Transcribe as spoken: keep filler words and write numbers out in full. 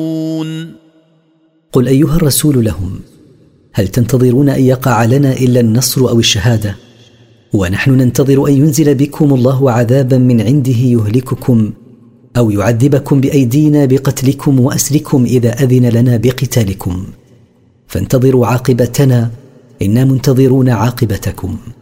قل أيها الرسول لهم: هل تنتظرون أن يقع لنا إلا النصر أو الشهادة؟ ونحن ننتظر أن ينزل بكم الله عذابا من عنده يهلككم أو يعذبكم بأيدينا بقتلكم وأسركم إذا أذن لنا بقتالكم، فانتظروا عاقبتنا إنا منتظرون عاقبتكم.